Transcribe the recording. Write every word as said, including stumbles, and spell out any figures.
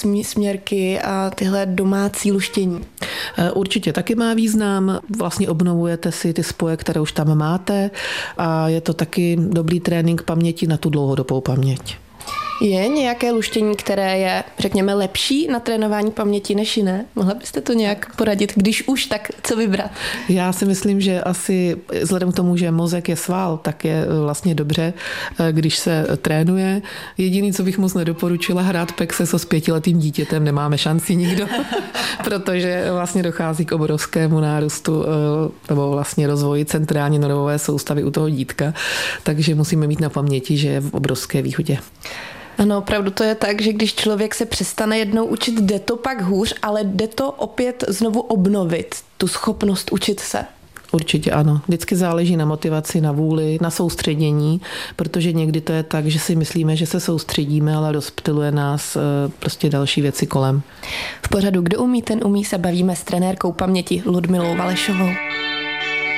směrky a tyhle domácí luštění? Určitě taky má význam. Vlastně obnovujete si ty spoje, které už tam máte a je to taky dobrý trénink paměti na tu dlouhodobou paměť. Je nějaké luštění, které je, řekněme, lepší na trénování paměti než jiné? Mohla byste to nějak poradit? Když už, tak co vybrat? Já si myslím, že asi vzhledem k tomu, že mozek je sval, tak je vlastně dobře, když se trénuje. Jediný, co bych moc nedoporučila, hrát pexeso s pětiletým dítětem, nemáme šanci nikdo, protože vlastně dochází k obrovskému nárůstu nebo vlastně rozvoji centrální nervové soustavy u toho dítka, takže musíme mít na paměti, že je v obrovské výhodě. Ano, opravdu to je tak, že když člověk se přestane jednou učit, jde to pak hůř, ale jde to opět znovu obnovit, tu schopnost učit se. Určitě ano. Vždycky záleží na motivaci, na vůli, na soustředění, protože někdy to je tak, že si myslíme, že se soustředíme, ale rozptyluje nás prostě další věci kolem. V pořadu Kdo umí, ten umí se bavíme s trenérkou paměti Ludmilou Valešovou.